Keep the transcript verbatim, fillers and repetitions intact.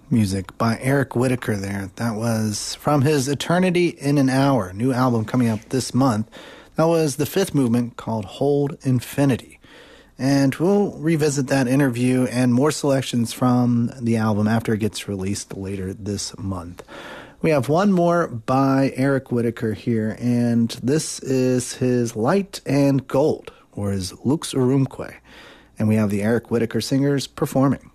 Music by Eric Whitacre there. That was from his Eternity in an Hour, new album coming up this month. That was the fifth movement called Hold Infinity. And we'll revisit that interview and more selections from the album after it gets released later this month. We have one more by Eric Whitacre here, and this is his Light and Gold, or his Lux Urumque. And we have the Eric Whitacre Singers performing.